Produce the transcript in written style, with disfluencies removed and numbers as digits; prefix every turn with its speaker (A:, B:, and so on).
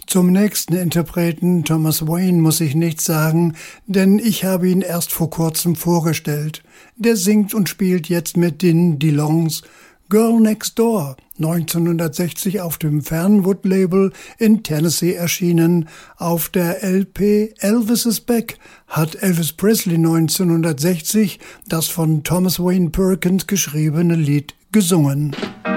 A: Zum nächsten Interpreten, Thomas Wayne, muss ich nichts sagen, denn ich habe ihn erst vor kurzem vorgestellt. Der singt und spielt jetzt mit den DeLonges Girl Next Door, 1960 auf dem Fernwood-Label in Tennessee erschienen. Auf der LP Elvis is Back hat Elvis Presley 1960 das von Thomas Wayne Perkins geschriebene Lied gesungen.